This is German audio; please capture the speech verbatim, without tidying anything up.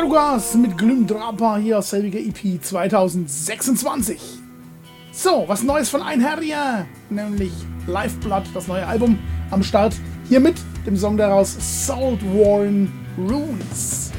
Arugas mit Glümdrapa hier aus selbiger E P zweitausendsechsundzwanzig. So, was Neues von Einherjar, nämlich Lifeblood, das neue Album am Start. Hier mit dem Song daraus Saltworn Runes.